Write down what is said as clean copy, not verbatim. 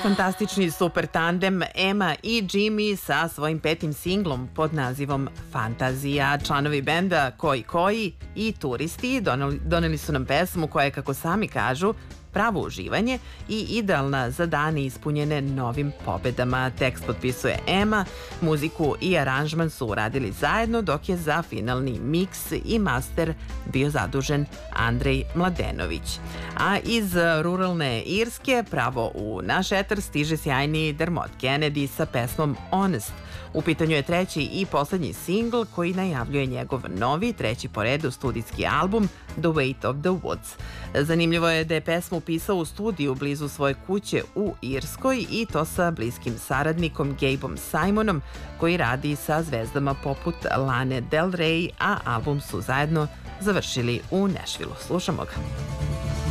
Fantastični super tandem Emma i Jimmy sa svojim 5. singlom pod nazivom Fantazija. Članovi benda Koji i Turisti doneli su nam pesmu koja je, kako sami kažu, pravo uživanje i idealna za dane ispunjene novim pobedama. Tekst potpisuje Emma, muziku i aranžman su uradili zajedno, dok je za finalni miks i master bio zadužen Andrej Mladenović. A iz ruralne Irske pravo u naš etar stiže sjajni Dermot Kennedy sa pesmom Honest. U pitanju je treći i poslednji singl koji najavljuje njegov novi, treći po redu studijski album The Weight of the Woods. Zanimljivo je da je pesmu pisao u studiju blizu svoje kuće u Irskoj i to sa bliskim saradnikom Gabeom Simonom koji radi sa zvezdama poput Lane Del Rey, a album su zajedno završili u Nashvilleu. Slušamo ga.